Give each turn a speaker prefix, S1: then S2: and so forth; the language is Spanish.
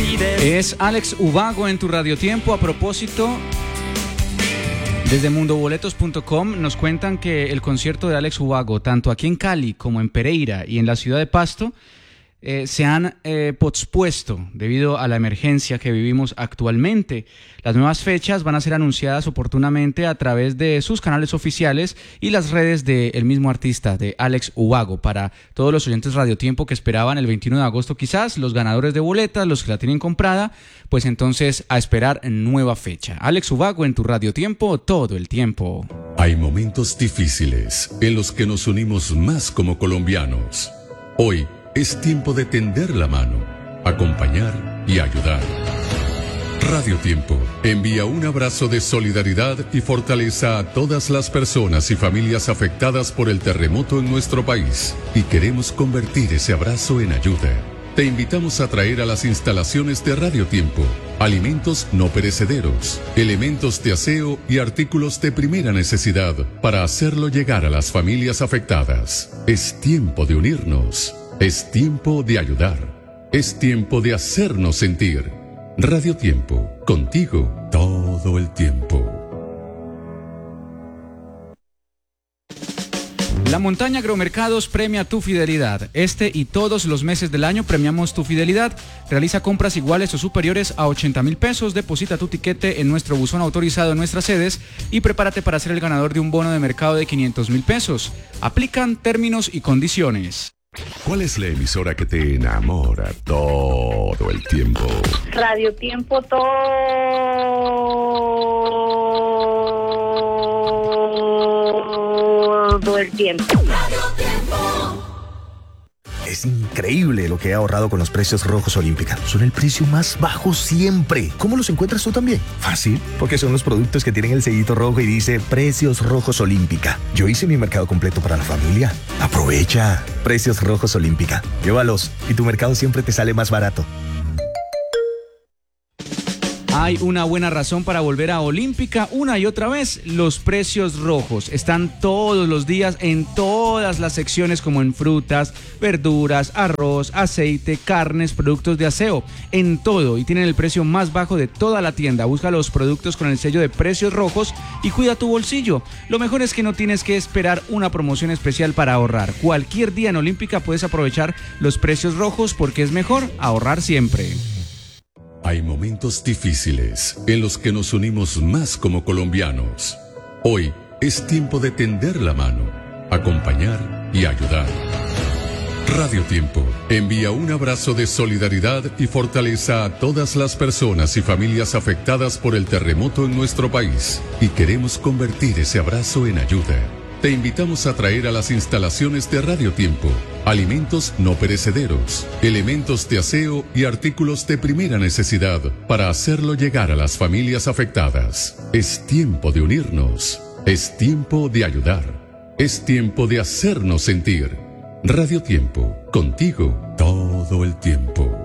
S1: Es Alex Ubago en tu radiotiempo. A propósito, desde mundoboletos.com nos cuentan que el concierto de Alex Ubago, tanto aquí en Cali como en Pereira y en la ciudad de Pasto, se han pospuesto debido a la emergencia que vivimos actualmente. Las nuevas fechas van a ser anunciadas oportunamente a través de sus canales oficiales y las redes del mismo artista, de Alex Ubago. Para todos los oyentes Radiotiempo que esperaban el 21 de agosto quizás, los ganadores de boletas, los que la tienen comprada, pues entonces a esperar nueva fecha. Alex Ubago en tu Radiotiempo todo el tiempo.
S2: Hay momentos difíciles en los que nos unimos más como colombianos. Hoy es tiempo de tender la mano, acompañar y ayudar. Radio Tiempo envía un abrazo de solidaridad y fortaleza a todas las personas y familias afectadas por el terremoto en nuestro país, y queremos convertir ese abrazo en ayuda. Te invitamos a traer a las instalaciones de Radio Tiempo alimentos no perecederos, elementos de aseo y artículos de primera necesidad para hacerlo llegar a las familias afectadas. Es tiempo de unirnos. Es tiempo de ayudar. Es tiempo de hacernos sentir. Radio Tiempo, contigo todo el tiempo.
S1: La Montaña Agromercados premia tu fidelidad. Este y todos los meses del año premiamos tu fidelidad. Realiza compras iguales o superiores a 80,000 pesos, deposita tu tiquete en nuestro buzón autorizado en nuestras sedes y prepárate para ser el ganador de un bono de mercado de 500,000 pesos. Aplican términos y condiciones.
S2: ¿Cuál es la emisora que te enamora todo el tiempo?
S3: Radio Tiempo todo el tiempo.
S4: Es increíble lo que he ahorrado con los precios rojos Olímpica. Son el precio más bajo siempre. ¿Cómo los encuentras tú también? Fácil, porque son los productos que tienen el sellito rojo y dice Precios Rojos Olímpica. Yo hice mi mercado completo para la familia. Aprovecha. Precios Rojos Olímpica. Llévalos y tu mercado siempre te sale más barato.
S1: Hay una buena razón para volver a Olímpica una y otra vez. Los precios rojos están todos los días en todas las secciones, como en frutas, verduras, arroz, aceite, carnes, productos de aseo, en todo, y tienen el precio más bajo de toda la tienda. Busca los productos con el sello de precios rojos y cuida tu bolsillo. Lo mejor es que no tienes que esperar una promoción especial para ahorrar. Cualquier día en Olímpica puedes aprovechar los precios rojos, porque es mejor ahorrar siempre.
S2: Hay momentos difíciles en los que nos unimos más como colombianos. Hoy es tiempo de tender la mano, acompañar y ayudar. Radio Tiempo envía un abrazo de solidaridad y fortaleza a todas las personas y familias afectadas por el terremoto en nuestro país, y queremos convertir ese abrazo en ayuda. Te invitamos a traer a las instalaciones de Radio Tiempo alimentos no perecederos, elementos de aseo y artículos de primera necesidad para hacerlo llegar a las familias afectadas. Es tiempo de unirnos. Es tiempo de ayudar. Es tiempo de hacernos sentir. Radio Tiempo, contigo todo el tiempo.